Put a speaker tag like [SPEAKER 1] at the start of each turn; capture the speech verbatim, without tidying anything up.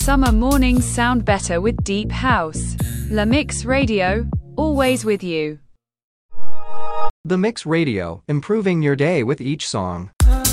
[SPEAKER 1] Summer mornings sound better with deep house. La Mix Radio, always with you.
[SPEAKER 2] The Mix Radio, improving your day with each song.